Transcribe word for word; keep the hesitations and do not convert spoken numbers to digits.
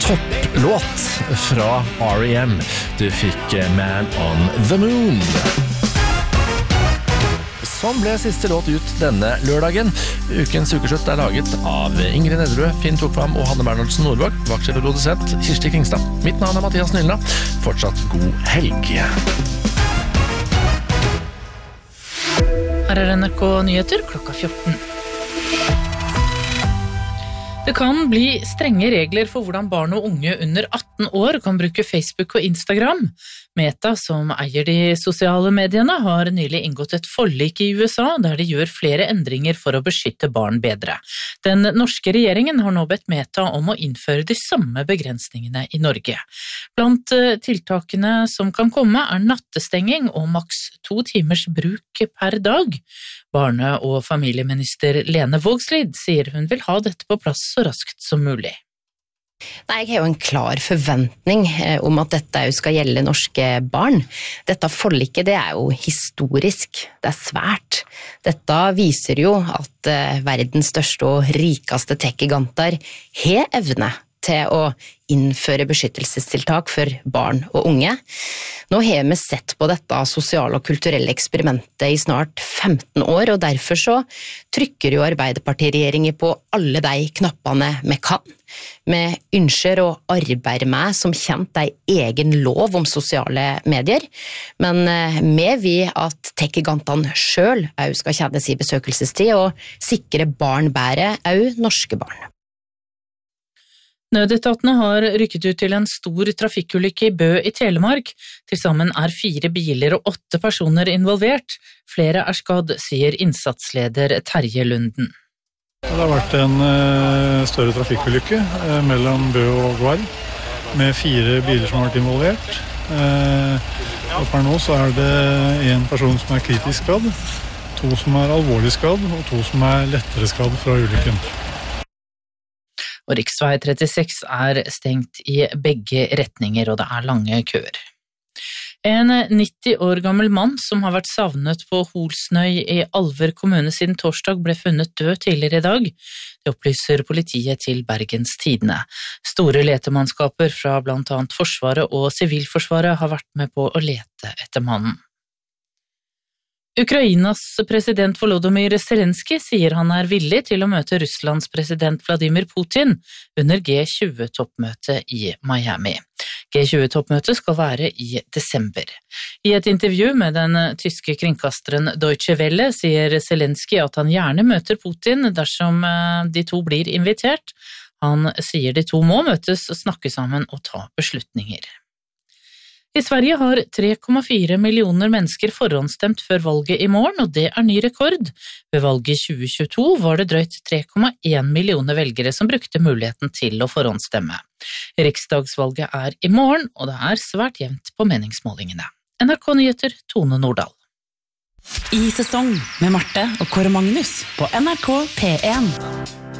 topplåt fra R E M. Du fikk Man on the Moon. Sånn ble siste låt ut denne lørdagen. Ukens ukeslutt er laget av Ingrid Nedderud, Finn Tokvam og Hanne Bernhardsen Nordbakk. Vaktsjef og produsent Kirsti Kingstad. Mitt navn er Mathias Nylna. Fortsatt god helg. Her er N R K Nyheter klokka fjorten. Det kan bli strenge regler for hvordan barn og unge under atten år kan bruke Facebook og Instagram. Meta, som eier de sosiale mediene, har nylig inngått et forlik i U S A der de gjør flere endringer for å beskytte barn bedre. Den norske regjeringen har nå bedt Meta om å innføre de samme begrensningene i Norge. Blant tiltakene som kan komme er nattestenging og maks to timers bruk per dag. Barne- og familieminister Lene Vågslid sier hun vil ha dette på plass så raskt som mulig. Nei, jeg har jo en klar forventning om at dette skal gjelde norske barn. Dette forliket, det er jo historisk. Det er svært. Dette viser jo at verdens største og rikeste tech-giganter har evne til å innføre beskyttelsestiltak for barn og unge. Nå har vi sett på dette sosiale og kulturelle eksperimentet i snart femten år, og derfor så trykker jo Arbeiderpartiregjeringen på alle de knappene vi kan. Vi ønsker å arbeide med som kjent en egen lov om sosiale medier, men vi vil at tech-gigantene selv også skal kjenne sin besøkelsestid og sikre barn bedre, også norske barn. Nødetatene har rykket ut til en stor trafikkulykke i Bø i Telemark. Til sammen er fire biler og åtte personer involvert. Flere er skadd, sier innsatsleder Terje Lunden. Det har vært en større trafikkulykke mellom Bø og Gvarv, med fire biler som har vært involvert. Og per nå så er det en person som er kritisk skadd, to som er alvorlig skadd, og to som er lettere skadd fra ulykken. Og riksvei trettiseks er stengt i begge retninger, og det er lange køer. En nitti år gammel mann som har vært savnet på Holsnøy i Alver kommune siden torsdag ble funnet død tidligere i dag. Det opplyser politiet til Bergens Tidende. Store letemannskaper fra blant annet Forsvaret og Sivilforsvaret har vært med på å lete etter mannen. Ukrainas president Volodymyr Zelensky sier han er villig til å møte Russlands president Vladimir Putin under G tjue-toppmøtet i Miami. G tjue-toppmøtet skal være i desember. I et intervju med den tyske kringkasteren Deutsche Welle sier Zelensky at han gjerne møter Putin dersom de to blir invitert. Han sier de to må møtes og snakke sammen og ta beslutninger. I Sverige har tre komma fire millioner mennesker forhåndsstemt før valget i morgen, og det er ny rekord. Ved valget i tjue tjueto var det drøyt tre komma en millioner velgere som brukte muligheten til å forhåndsstemme. Riksdagsvalget er i morgen, og det er svært jevnt på meningsmålingene. N R K Nyheter, Tone Nordahl. I sesong med Marte og Kåre Magnus på N R K P en.